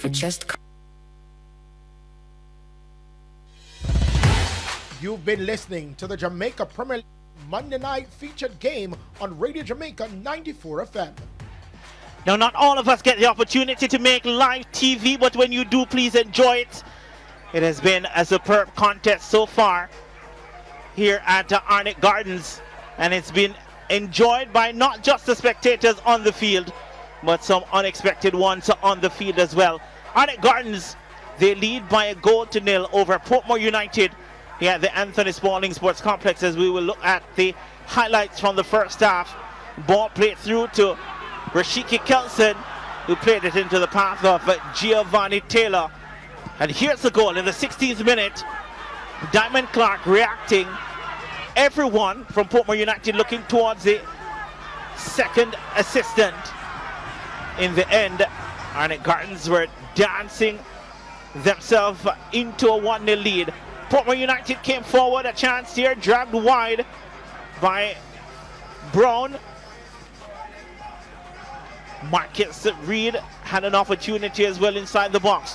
for just... You've been listening to the Jamaica Premier League Monday night featured game on Radio Jamaica 94 FM. Now, not all of us get the opportunity to make live TV, but when you do, please enjoy it. It has been a superb contest so far here at Arnett Gardens, and it's been enjoyed by not just the spectators on the field, but some unexpected ones on the field as well. Arnett Gardens, they lead by 1-0 over Portmore United here at the Anthony Spalding Sports Complex, as we will look at the highlights from the first half. Ball played through to Rashiki Kelson, who played it into the path of Giovanni Taylor. And here's the goal in the 16th minute. Diamond Clark reacting. Everyone from Portmore United looking towards the second assistant. In the end, Arnett Gardens were dancing themselves into a 1-0 lead. Portmore United came forward, a chance here, dragged wide by Brown. Marcus Reed had an opportunity as well inside the box.